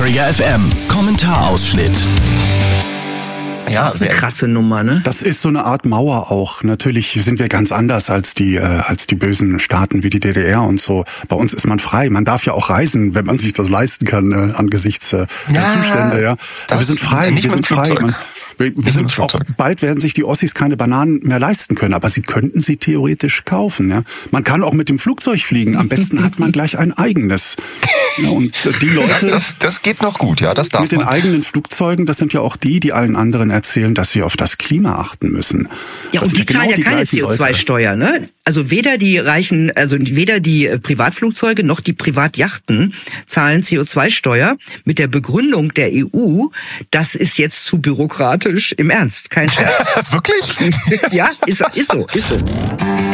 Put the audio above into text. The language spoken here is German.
Detektor FM. Kommentarausschnitt. Ja, eine krasse Nummer, ne? Das ist so eine Art Mauer auch. Natürlich sind wir ganz anders als die bösen Staaten wie die DDR und so. Bei uns ist man frei. Man darf ja auch reisen, wenn man sich das leisten kann, angesichts der Zustände. Ja, wir sind frei. Wir sind frei. Wir sind auch, bald werden sich die Ossis keine Bananen mehr leisten können, aber sie könnten sie theoretisch kaufen. Ja, man kann auch mit dem Flugzeug fliegen. Am besten hat man gleich ein eigenes. Ja, und die Leute, das geht noch gut, ja, das darf mit den eigenen Flugzeugen, das sind ja auch die allen anderen erzählen, dass sie auf das Klima achten müssen. Ja, und die zahlen ja keine CO2-Steuer, ne? Also weder die Privatflugzeuge noch die Privatjachten zahlen CO2-Steuer mit der Begründung der EU, das ist jetzt zu bürokratisch. Im Ernst, kein Scherz. Wirklich? Ja, ist so.